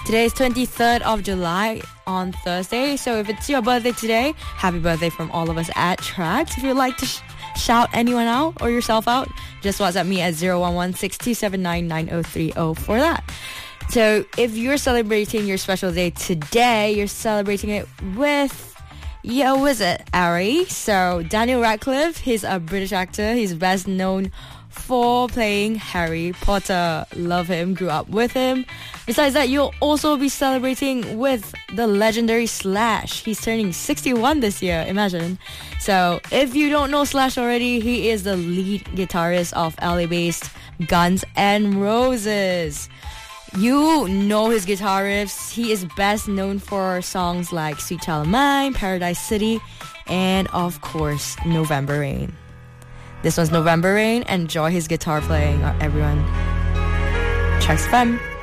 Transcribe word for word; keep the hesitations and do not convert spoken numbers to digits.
Today is twenty-third of July on Thursday. So if it's your birthday today, happy birthday from all of us at Tracks. If you'd like to sh- shout anyone out or yourself out, just WhatsApp me at zero one one six two seven nine nine zero three zero for that. So if you're celebrating your special day today, you're celebrating it with your wizard, Harry. So Daniel Radcliffe, he's a British actor. He's best known for playing Harry Potter. Love him, grew up with him. Besides that, you'll also be celebrating with the legendary Slash. He's turning sixty-one this year, imagine. So if you don't know Slash already, he is the lead guitarist of L A-based Guns N' Roses. You know his guitar riffs. He is best known for songs like Sweet Child of Mine, Paradise City, and of course, November Rain. This one's November Rain. Enjoy his guitar playing, everyone. Tracks F M.